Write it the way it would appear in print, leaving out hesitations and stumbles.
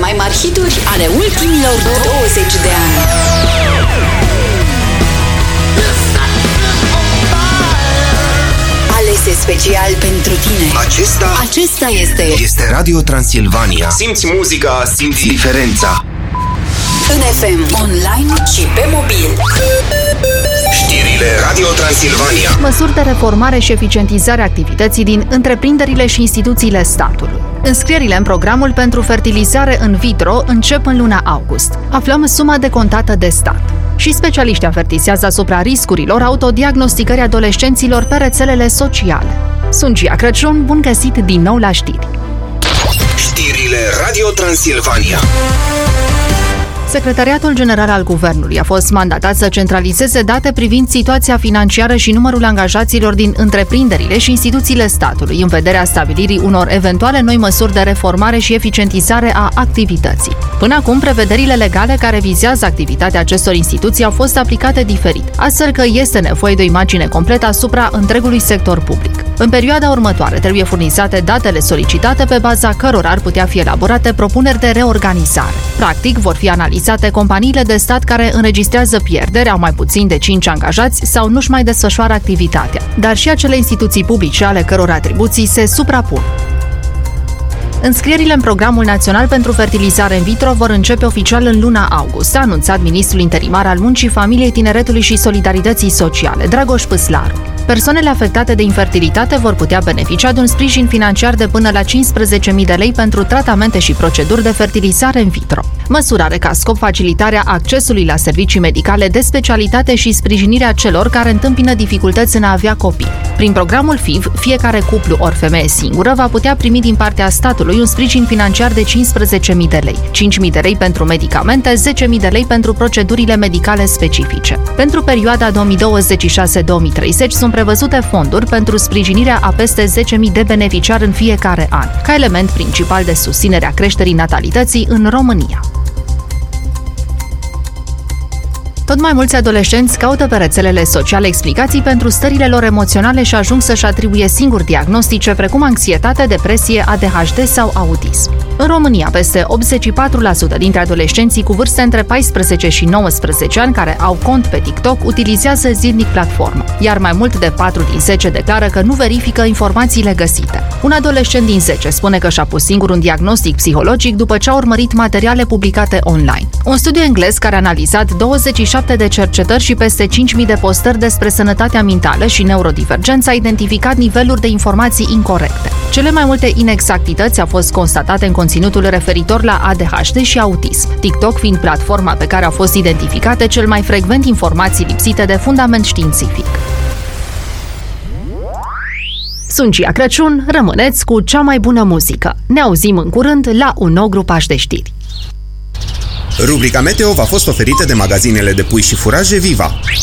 mai mari hituri ale ultimilor 20 de ani. Alese special pentru tine. Acesta este Radio Transilvania. Simți muzica, simți diferența. În FM, online și pe mobil. Știrile Radio Transilvania. Măsuri de reformare și eficientizare a activității din întreprinderile și instituțiile statului. Înscrierile în programul pentru fertilizare in vitro încep în luna august. Aflăm suma decontată de stat. Și specialiștii avertizează asupra riscurilor autodiagnosticării adolescenților pe rețelele sociale. Sunt Gia Crăciun, bun găsit din nou la știri. Știrile Radio Transilvania. Secretariatul General al Guvernului a fost mandatat să centralizeze date privind situația financiară și numărul angajaților din întreprinderile și instituțiile statului, în vederea stabilirii unor eventuale noi măsuri de reformare și eficientizare a activității. Până acum, prevederile legale care vizează activitatea acestor instituții au fost aplicate diferit, astfel că este nevoie de o imagine completă asupra întregului sector public. În perioada următoare trebuie furnizate datele solicitate pe baza cărora ar putea fi elaborate propuneri de reorganizare. Practic, vor fi analizate companiile de stat care înregistrează pierderi, au mai puțin de 5 angajați sau nu-și mai desfășoară activitatea, dar și acele instituții publice ale căror atribuții se suprapun. Înscrierile în Programul Național pentru Fertilizare in vitro vor începe oficial în luna august, a anunțat ministrul interimar al Muncii, Familiei, Tineretului și Solidarității Sociale, Dragoș Păslaru. Persoanele afectate de infertilitate vor putea beneficia de un sprijin financiar de până la 15.000 de lei pentru tratamente și proceduri de fertilizare in vitro. Măsura are ca scop facilitarea accesului la servicii medicale de specialitate și sprijinirea celor care întâmpină dificultăți în a avea copii. Prin programul FIV, fiecare cuplu ori femeie singură va putea primi din partea statului un sprijin financiar de 15.000 de lei, 5.000 de lei pentru medicamente, 10.000 de lei pentru procedurile medicale specifice. Pentru perioada 2026-2030 sunt prevăzute fonduri pentru sprijinirea a peste 10.000 de beneficiari în fiecare an, ca element principal de susținere a creșterii natalității în România. Tot mai mulți adolescenți caută pe rețelele sociale explicații pentru stările lor emoționale și ajung să-și atribuie singuri diagnostice precum anxietate, depresie, ADHD sau autism. În România, peste 84% dintre adolescenții cu vârste între 14 și 19 ani care au cont pe TikTok utilizează zilnic platforma, iar mai mult de 4 din 10 declară că nu verifică informațiile găsite. Un adolescent din 10 spune că și-a pus singur un diagnostic psihologic după ce a urmărit materiale publicate online. Un studiu englez care a analizat 27 de cercetări și peste 5.000 de postări despre sănătatea mentală și neurodivergență a identificat niveluri de informații incorecte. Cele mai multe inexactități au fost constatate în conținutul referitor la ADHD și autism, TikTok fiind platforma pe care au fost identificate cel mai frecvent informații lipsite de fundament științific. Sunt Gia Crăciun, rămâneți cu cea mai bună muzică. Ne auzim în curând la un nou grupaj de știri. Rubrica Meteo v-a fost oferită de magazinele de pui și furaje Viva.